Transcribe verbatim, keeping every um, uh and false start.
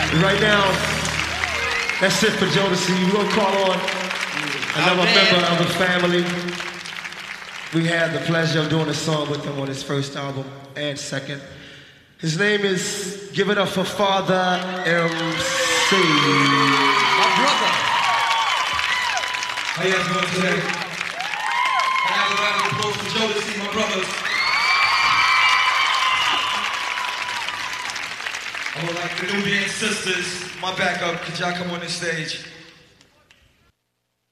Right now, that's it for Jodeci. We're gonna call on another member of the family. We had the pleasure of doing a song with him on his first album and second. His name is Give It Up for Father M C. My brother. How you guys doing today? Can I have a round of applause for Jodeci, my brothers? I would like the Nubian sisters, my backup, could y'all come on this stage?